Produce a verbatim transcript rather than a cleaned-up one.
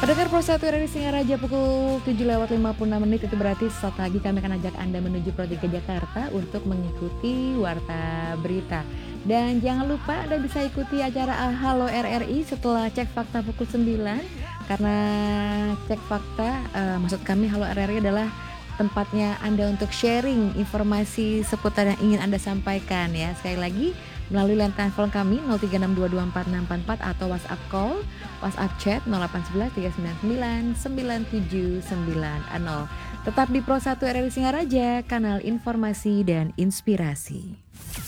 Pendengar Pro satu R R I Singaraja pukul tujuh lewat lima puluh enam menit itu berarti sesaat lagi kami akan ajak Anda menuju Pro tiga Jakarta untuk mengikuti Warta Berita. Dan jangan lupa Anda bisa ikuti acara ah, Halo R R I setelah cek fakta pukul sembilan. Karena cek fakta, eh, maksud kami Halo R R I adalah tempatnya Anda untuk sharing informasi seputar yang ingin Anda sampaikan ya. Sekali lagi melalui line telepon kami nol tiga enam dua dua empat enam empat empat atau WhatsApp call, WhatsApp chat nol delapan satu satu tiga sembilan sembilan sembilan tujuh sembilan nol. Tetap di Pro satu R R I Singaraja, kanal informasi dan inspirasi.